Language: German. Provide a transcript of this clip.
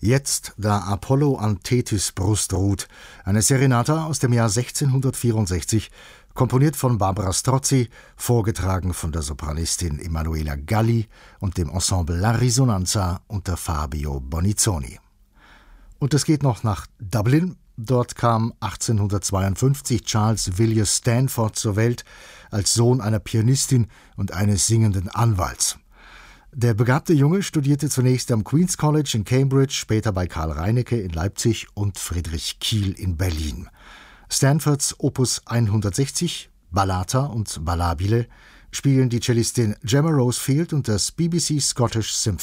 Jetzt, da Apollo an Tethys Brust ruht, eine Serenata aus dem Jahr 1664, komponiert von Barbara Strozzi, vorgetragen von der Sopranistin Emanuela Galli und dem Ensemble La Risonanza unter Fabio Bonizzoni. Und es geht noch nach Dublin. Dort kam 1852 Charles Villiers Stanford zur Welt, als Sohn einer Pianistin und eines singenden Anwalts. Der begabte Junge studierte zunächst am Queen's College in Cambridge, später bei Karl Reinecke in Leipzig und Friedrich Kiel in Berlin. Stanfords Opus 160, Ballata und Ballabile, spielen die Cellistin Gemma Rosefield und das BBC Scottish Symphony